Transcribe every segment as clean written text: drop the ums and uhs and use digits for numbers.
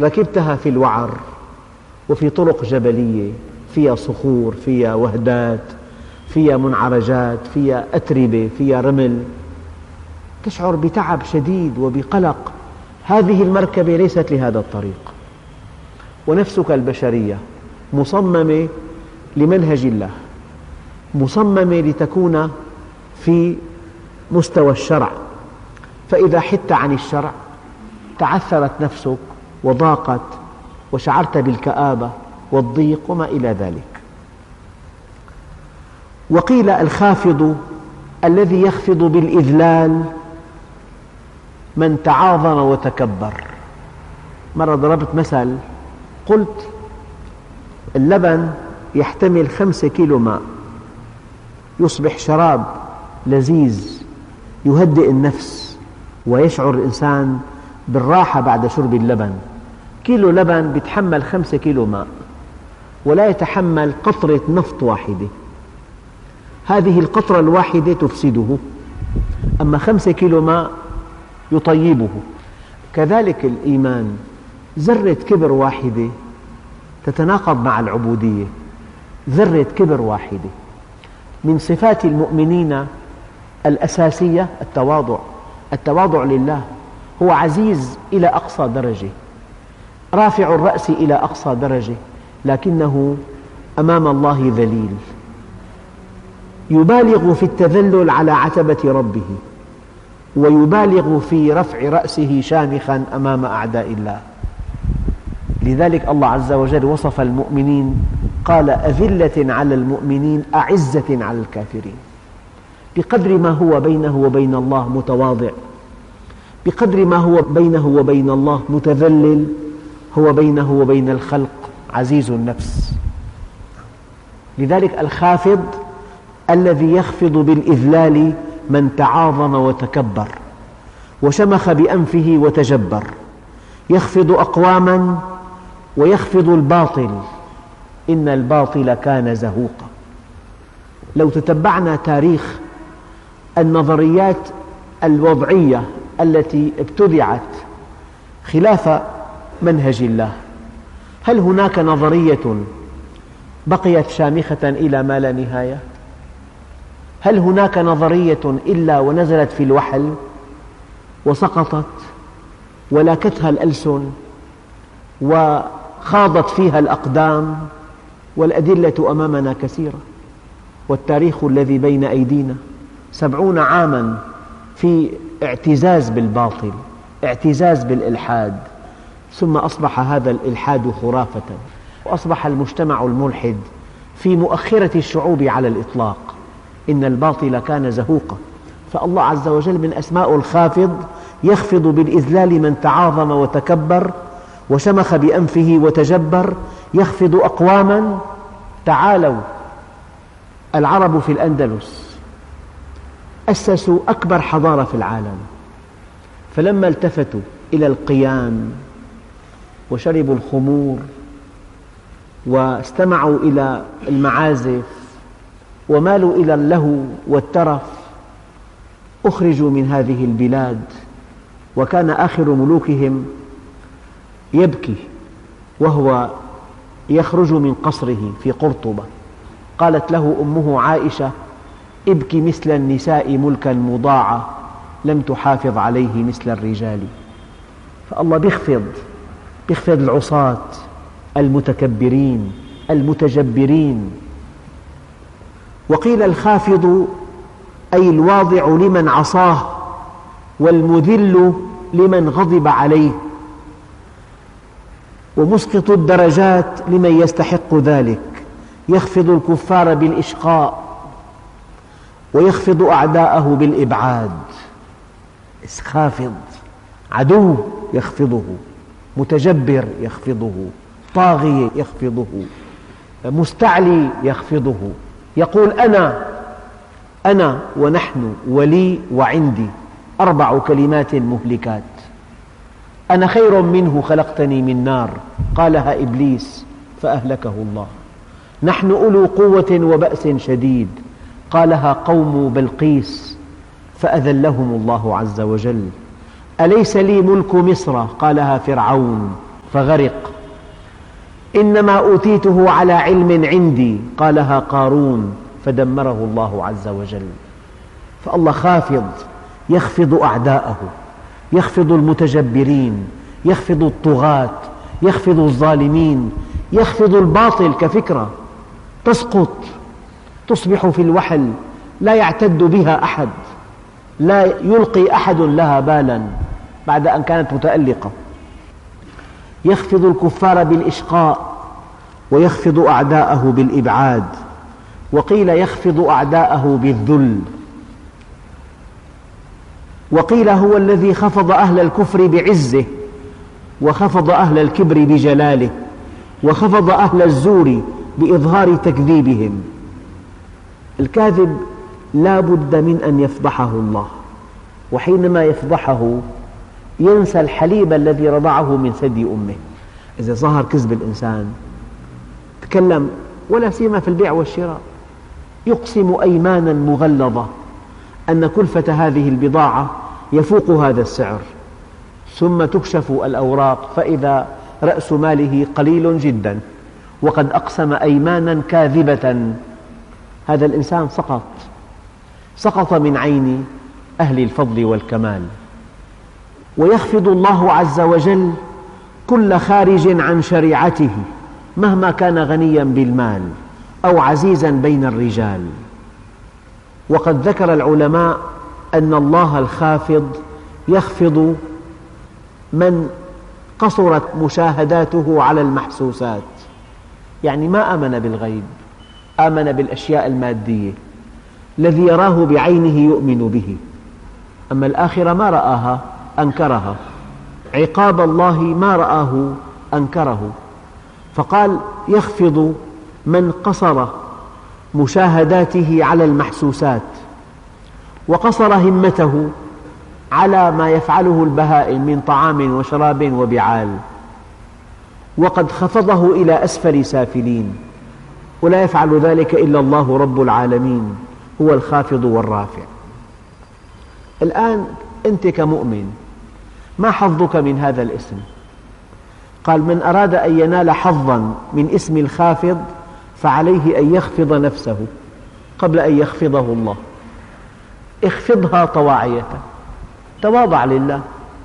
ركبتها في الوعر وفي طرق جبلية فيها صخور، فيها وهدات، فيها منعرجات، فيها أتربة، فيها رمل، تشعر بتعب شديد وبقلق. هذه المركبة ليست لهذا الطريق. ونفسك البشرية مصممة لمنهج الله، مصممة لتكون في مستوى الشرع، فإذا حدت عن الشرع تعثرت نفسك وضاقت وشعرت بالكآبة والضيق وما إلى ذلك. وقيل الخافض الذي يخفض بالإذلال من تعاظم وتكبر. مرة ضربت مثل قلت اللبن يحتمل 5 كيلو ماء، يصبح شراب لذيذ يهدئ النفس ويشعر الإنسان بالراحة بعد شرب اللبن. كيلو لبن يتحمل 5 كيلو ماء ولا يتحمل قطرة نفط واحدة، هذه القطرة الواحدة تفسده، أما 5 كيلو ماء يطيبه. كذلك الإيمان، ذرة كبر واحدة تتناقض مع العبودية، ذرة كبر واحدة. من صفات المؤمنين الأساسية التواضع، التواضع لله. هو عزيز إلى أقصى درجة، رافع الرأس إلى أقصى درجة، لكنه أمام الله ذليل، يبالغ في التذلل على عتبة ربه، ويبالغ في رفع رأسه شامخا أمام أعداء الله. لذلك الله عز وجل وصف المؤمنين قال أذلة على المؤمنين أعزة على الكافرين. بقدر ما هو بينه وبين الله متواضع، بقدر ما هو بينه وبين الله متذلل، هو بينه وبين الخلق عزيز النفس. لذلك الخافض الذي يخفض بالإذلال من تعاظم وتكبر وشمخ بأنفه وتجبر، يخفض أقواما ويخفض الباطل، إن الباطل كان زهوقا. لو تتبعنا تاريخ النظريات الوضعية التي ابتدعت خلاف منهج الله، هل هناك نظرية بقيت شامخة إلى ما لا نهاية؟ هل هناك نظرية إلا ونزلت في الوحل وسقطت ولاكتها الألسن وخاضت فيها الأقدام؟ والأدلة أمامنا كثيرة، والتاريخ الذي بين أيدينا 70 عاما في اعتزاز بالباطل، اعتزاز بالإلحاد، ثم أصبح هذا الإلحاد خرافة، وأصبح المجتمع الملحد في مؤخرة الشعوب على الإطلاق. إن الباطل كان زهوقا. فالله عز وجل من أسماء الخافض يخفض بالإذلال من تعاظم وتكبر وشمخ بأنفه وتجبر، يخفض أقواما. تعالوا، العرب في الأندلس أسسوا أكبر حضارة في العالم، فلما التفتوا إلى القيام وشربوا الخمور واستمعوا إلى المعازف ومالوا إلى اللهو والترف، أخرجوا من هذه البلاد. وكان آخر ملوكهم يبكي وهو يخرج من قصره في قرطبة، قالت له أمه عائشة: ابكي مثل النساء ملكا مضاعا لم تحافظ عليه مثل الرجال. فالله بيخفض العصاة المتكبرين المتجبرين. وقيل الخافض أي الواضع لمن عصاه، والمذل لمن غضب عليه، ومسقط الدرجات لمن يستحق ذلك. يخفض الكفار بالإشقاء ويخفض أعداءه بالإبعاد. خافض، عدو يخفضه، متجبر يخفضه، طاغي يخفضه، مستعلي يخفضه. يقول أنا ونحن ولي وعندي، 4 كلمات مهلكات. أنا خير منه خلقتني من نار، قالها إبليس فأهلكه الله. نحن أولو قوة وبأس شديد، قالها قوم بلقيس فأذلهم الله عز وجل. أليس لي ملك مصر، قالها فرعون فغرق. إنما أوتيته على علم عندي قالها قارون فدمره الله عز وجل. فالله خافض يخفض أعداءه، يخفض المتجبرين، يخفض الطغاة، يخفض الظالمين، يخفض الباطل كفكرة تسقط تصبح في الوحل لا يعتد بها أحد، لا يلقي أحد لها بالا بعد أن كانت متألقة. يخفض الكفار بالإشقاء ويخفض أعداءه بالإبعاد، وقيل يخفض أعداءه بالذل، وقيل هو الذي خفض أهل الكفر بعزه وخفض أهل الكبر بجلاله وخفض أهل الزور بإظهار تكذيبهم. الكاذب لا بد من أن يفضحه الله، وحينما يفضحه ينسى الحليب الذي رضعه من ثدي أمه. إذا ظهر كذب الإنسان تكلم، ولا سيما في البيع والشراء، يقسم أيمانا مغلظة أن كلفة هذه البضاعة يفوق هذا السعر، ثم تكشف الأوراق فإذا رأس ماله قليل جدا وقد أقسم أيمانا كاذبة. هذا الإنسان سقط من عين أهل الفضل والكمال. ويخفض الله عز وجل كل خارج عن شريعته مهما كان غنيا بالمال أو عزيزا بين الرجال. وقد ذكر العلماء أن الله الخافض يخفض من قصرت مشاهداته على المحسوسات، يعني ما آمن بالغيب، آمن بالأشياء المادية، الذي يراه بعينه يؤمن به، أما الآخرة ما رآها أنكرها، عقاب الله ما رآه أنكره. فقال يخفض من قصر مشاهداته على المحسوسات وقصر همته على ما يفعله البهائم من طعام وشراب وبعال، وقد خفضه إلى أسفل سافلين، ولا يفعل ذلك إلا الله رب العالمين، هو الخافض والرافع. الآن أنت كمؤمن ما حظك من هذا الاسم؟ قال من أراد أن ينال حظا من اسم الخافض فعليه أن يخفض نفسه قبل أن يخفضه الله. اخفضها طواعية، تواضع لله.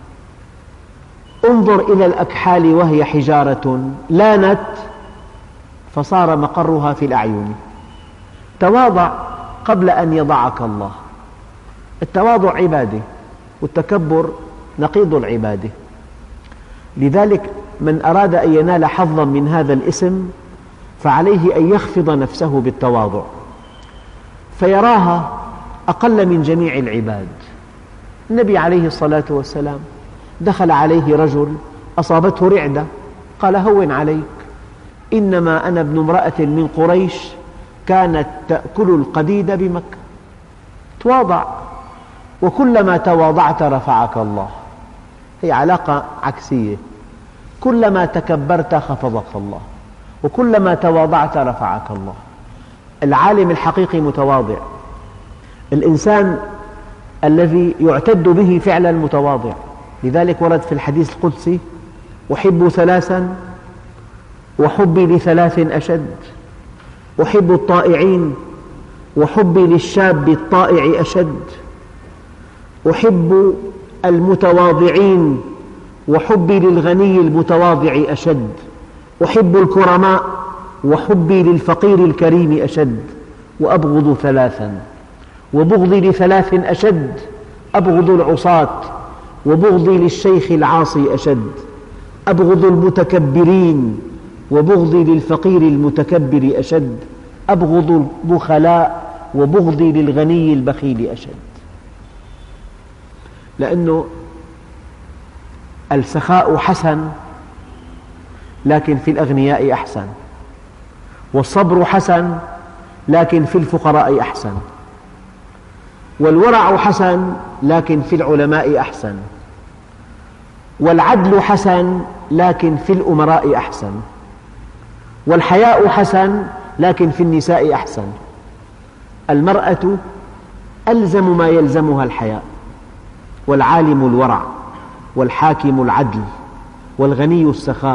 انظر إلى الأكحال وهي حجارة لانت فصار مقرها في الأعين. تواضع قبل أن يضعك الله. التواضع عبادة، والتكبر نقيض العبادة. لذلك من أراد أن ينال حظا من هذا الاسم فعليه أن يخفض نفسه بالتواضع، فيراها أقل من جميع العباد. النبي عليه الصلاة والسلام دخل عليه رجل أصابته رعدة، قال هون عليك، إنما أنا ابن امرأة من قريش كانت تأكل القديد بمكة. تواضع، وكلما تواضعت رفعك الله. هي علاقة عكسية، كلما تكبرت خفضك الله، وكلما تواضعت رفعك الله. العالم الحقيقي متواضع، الإنسان الذي يعتد به فعلا متواضع. لذلك ورد في الحديث القدسي أحب ثلاثا وحبي لثلاث أشد: أحب الطائعين وحبي للشاب الطائع أشد، أحب المتواضعين وحبي للغني المتواضع أشد، أحب الكرماء وحبي للفقير الكريم أشد، وأبغض ثلاثا، وبغضي لثلاث أشد: أبغض العصاة وبغضي للشيخ العاصي أشد، أبغض المتكبرين وبغضي للفقير المتكبر أشد، أبغض البخلاء وبغضي للغني البخيل أشد. لأنه السخاء حسن لكن في الأغنياء أحسن، والصبر حسن لكن في الفقراء أحسن، والورع حسن لكن في العلماء أحسن، والعدل حسن لكن في الأمراء أحسن، والحياء حسن لكن في النساء أحسن. المرأة ألزم ما يلزمها الحياء، والعالم الورع، والحاكم العدل، والغني السخاء.